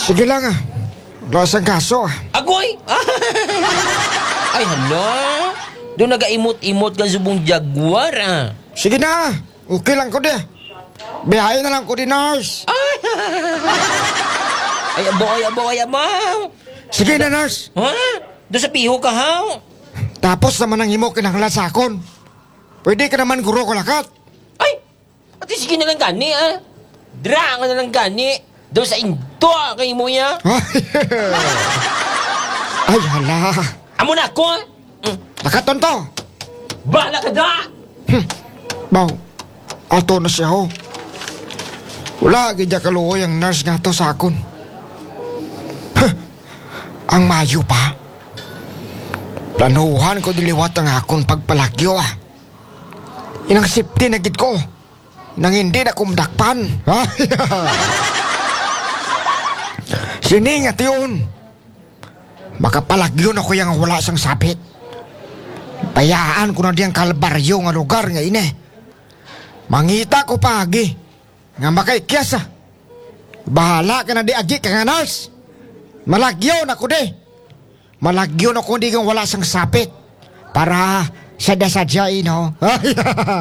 Sige lang ah. Lawas ang kaso ah. Agoy! Ay, hala. Doon nag-aimot-imot ka subong jaguar, ah. Sige na. Okay lang ko di. Biyahe na lang ko di, nurse. Ay, abo. Sige na, nurse. Ha? Doon sa piho ka, ha? Tapos naman ang himo kinahanglan sa akon. Pwede ka naman guro ko lakat. Ay! Ate, sige na lang gani, ah. Dra ka na lang gani. Doon sa indo, kay mo ya. Ay, hala. Amo na ako, ah. Lakaton to. Bala ka da! Baw, ato na siya ho. Wala, gidya kaluoy ang nurse nga to sa akon. Ang mayo pa. Planuhan ko diliwat ang akon pagpalagyo ah. Inang safety na gid ko. Nang hindi na kumdakpan. Siningat yun. Makapalagyo na ko yung wala sang sapit. Bayaan ko na diyang kalbaryo nga lugar nga ine. Mangita ko pagi. Nga makaikyas ah. Bahala ka na di agi ka nga nurse. Malagyo na ko di. Malagyo na ko di kang wala sang sapit. Para sadya-sadyain ho.